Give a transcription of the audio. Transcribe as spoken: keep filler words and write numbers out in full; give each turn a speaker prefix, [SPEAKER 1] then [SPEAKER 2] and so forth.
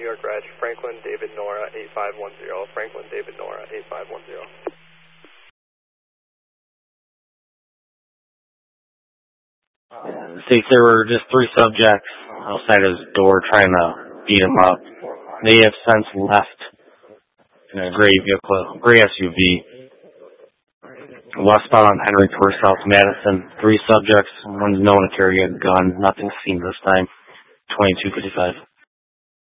[SPEAKER 1] New York Reg, Franklin David Nora eight five one zero, Franklin David Nora eight five one zero.
[SPEAKER 2] States there were just three subjects outside his door trying to beat him up. They have since left in a gray vehicle, gray S U V. Westbound on Henry Tour South Madison. Three subjects. One's known to carry a gun. Nothing seen this time. twenty-two fifty-five.